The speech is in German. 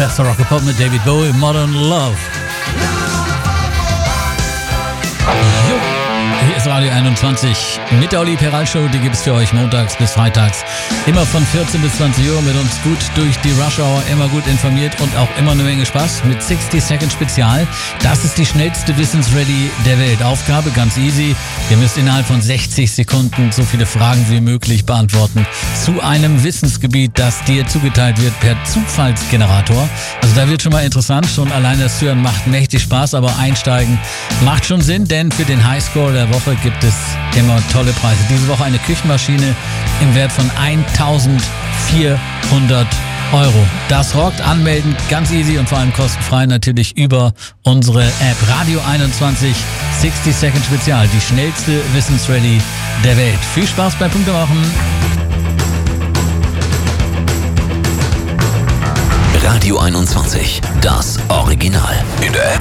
Bester Rock and Pop mit David Bowie, Modern Love. Jo. Hier ist Radio 21 mit der Oli Peral Show. Die gibt es für euch montags bis freitags. Immer von 14 bis 20 Uhr mit uns gut durch die Rush Hour. Immer gut informiert und auch immer eine Menge Spaß mit 60 Second Spezial. Das ist die schnellste Wissensrallye der Welt. Aufgabe ganz easy. Ihr müsst innerhalb von 60 Sekunden so viele Fragen wie möglich beantworten zu einem Wissensgebiet, das dir zugeteilt wird per Zufallsgenerator. Also da wird schon mal interessant. Schon allein das Hören macht mächtig Spaß, aber einsteigen macht schon Sinn, denn für den Highscore der Woche gibt es immer tolle Preise. Diese Woche eine Küchenmaschine im Wert von 1.400 Euro. Das rockt. Anmelden ganz easy und vor allem kostenfrei natürlich über unsere App. Radio 21 60 Second Spezial, die schnellste Wissensrallye der Welt. Viel Spaß beim Punktemachen. Radio 21, das Original. In der App